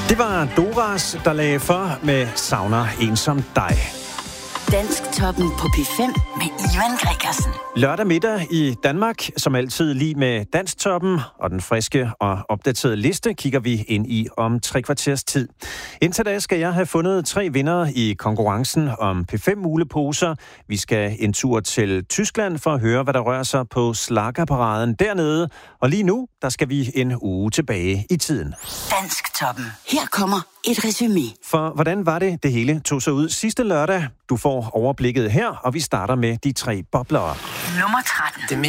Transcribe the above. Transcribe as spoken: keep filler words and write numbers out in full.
Det var Doras, der lagde for med Savner en som dig. Dansktoppen på P fem med Ivan Gregersen. Lørdag middag i Danmark, som altid lige med Dansktoppen og den friske og opdaterede liste, kigger vi ind i om tre kvarters tid. Indtil da skal jeg have fundet tre vindere i konkurrencen om P fem muleposer. Vi skal en tur til Tyskland for at høre, hvad der rører sig på slaggerparaden dernede. Og lige nu, der skal vi en uge tilbage i tiden. Dansktoppen. Her kommer et resumé. For hvordan var det, det hele tog sig ud sidste lørdag? Du får overblikket her, og vi starter med de tre boblere. Nummer tretten.